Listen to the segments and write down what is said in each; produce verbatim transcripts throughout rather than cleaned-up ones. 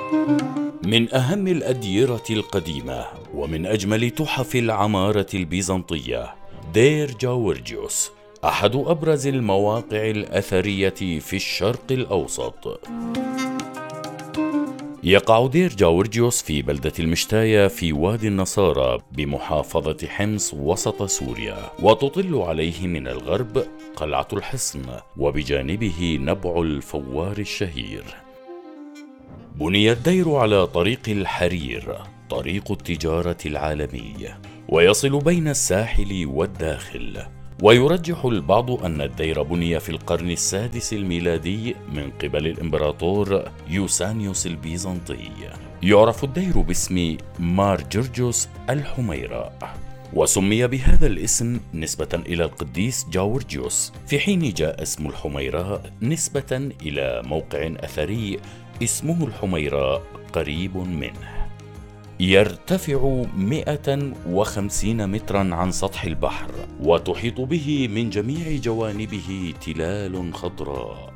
من أهم الأديرة القديمة ومن أجمل تحف العمارة البيزنطية دير جاورجيوس، أحد أبرز المواقع الأثرية في الشرق الأوسط. يقع دير جاورجيوس في بلدة المشتاية في وادي النصارى بمحافظة حمص وسط سوريا، وتطل عليه من الغرب قلعة الحصن، وبجانبه نبع الفوار الشهير. بني الدير على طريق الحرير، طريق التجارة العالمي، ويصل بين الساحل والداخل. ويرجح البعض أن الدير بني في القرن السادس الميلادي من قبل الإمبراطور يوسانيوس البيزنطي. يعرف الدير باسم مار جورجوس الحميراء، وسمي بهذا الاسم نسبة إلى القديس جاورجيوس، في حين جاء اسم الحميراء نسبة إلى موقع أثري اسمه الحميراء قريب منه. يرتفع مئة وخمسين مترا عن سطح البحر، وتحيط به من جميع جوانبه تلال خضراء.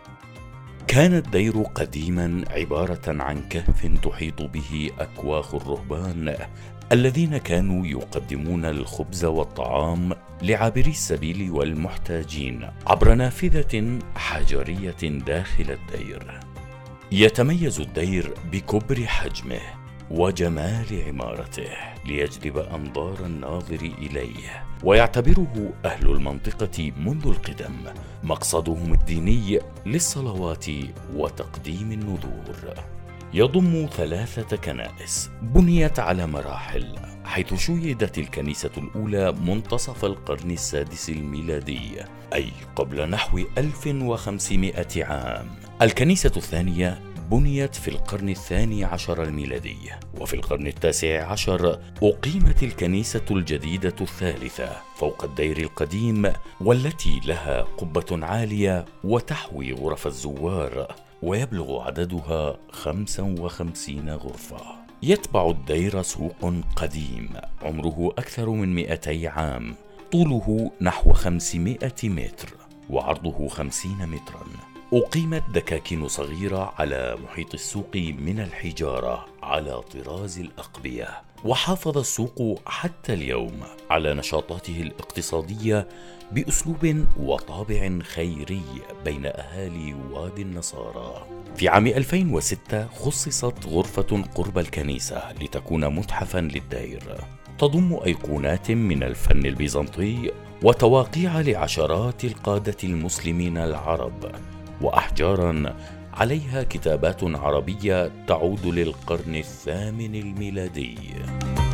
كان الدير قديما عبارة عن كهف تحيط به أكواخ الرهبان الذين كانوا يقدمون الخبز والطعام لعابري السبيل والمحتاجين عبر نافذة حجرية داخل الدير. يتميز الدير بكبر حجمه وجمال عمارته ليجذب أنظار الناظر إليه، ويعتبره أهل المنطقة منذ القدم مقصدهم الديني للصلوات وتقديم النذور. يضم ثلاثة كنائس بنيت على مراحل، حيث شيدت الكنيسة الأولى منتصف القرن السادس الميلادي، أي قبل نحو ألف وخمسمائة عام. الكنيسة الثانية بنيت في القرن الثاني عشر الميلادي، وفي القرن التاسع عشر أقيمت الكنيسة الجديدة الثالثة فوق الدير القديم، والتي لها قبة عالية وتحوي غرف الزوار، ويبلغ عددها خمسة وخمسين غرفة. يتبع الدير سوق قديم عمره أكثر من مئتي عام، طوله نحو خمسمائة متر وعرضه خمسين مترا. أقيمت دكاكين صغيرة على محيط السوق من الحجارة على طراز الأقبية، وحافظ السوق حتى اليوم على نشاطاته الاقتصادية بأسلوب وطابع خيري بين أهالي وادي النصارى. في عام ألفين وستة خصصت غرفة قرب الكنيسة لتكون متحفا للدير، تضم أيقونات من الفن البيزنطي وتواقيع لعشرات القادة المسلمين العرب، وأحجاراً عليها كتابات عربية تعود للقرن الثامن الميلادي.